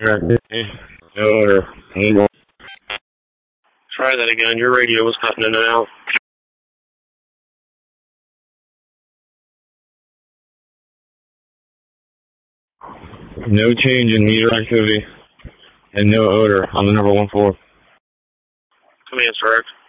No odor. Try that again. Your radio was cutting in and out. No change in meter activity and no odor on the number 14. Command, Rex.